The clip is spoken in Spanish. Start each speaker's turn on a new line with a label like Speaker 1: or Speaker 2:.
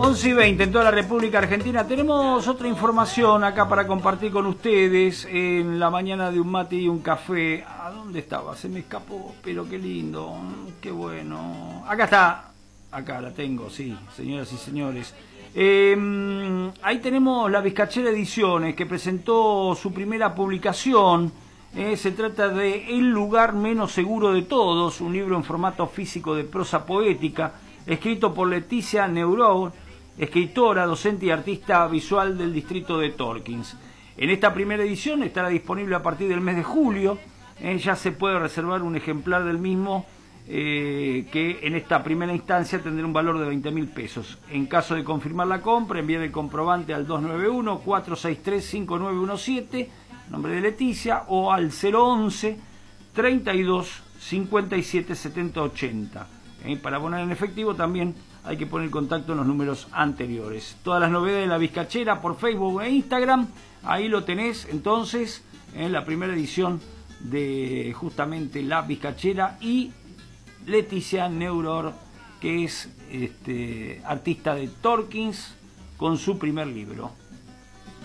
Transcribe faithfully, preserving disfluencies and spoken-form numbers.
Speaker 1: once y veinte en toda la República Argentina. Tenemos otra información acá para compartir con ustedes en la mañana de un mate y un café. ¿A dónde estaba? Se me escapó, pero qué lindo, qué bueno. Acá está, acá la tengo, sí, señoras y señores. Eh, ahí tenemos la Vizcachera Ediciones, que presentó su primera publicación. Eh, se trata de El lugar menos seguro de todos, un libro en formato físico de prosa poética, escrito por Leticia Neurot, escritora, docente y artista visual del distrito de Torkins. En esta primera edición estará disponible a partir del mes de julio. Eh, ya se puede reservar un ejemplar del mismo, eh, que en esta primera instancia tendrá un valor de veinte mil pesos. En caso de confirmar la compra, envíen el comprobante al dos nueve uno, cuatro seis tres, cinco nueve uno siete, nombre de Leticia, o al cero once, treinta y dos, cincuenta y siete, setenta, ochenta. Eh, para abonar en efectivo también hay que poner contacto en los números anteriores. Todas las novedades de la Vizcachera por Facebook e Instagram, ahí lo tenés entonces, en la primera edición de justamente la Vizcachera, y Leticia Neurot, que es este, artista de Torkins, con su primer libro.